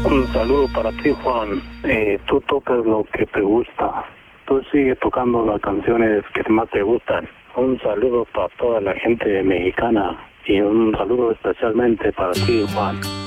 Un saludo para ti, Juan. Tú tocas lo que te gusta. Tú sigues tocando las canciones que más te gustan. Un saludo para toda la gente mexicana y un saludo especialmente para ti, Juan.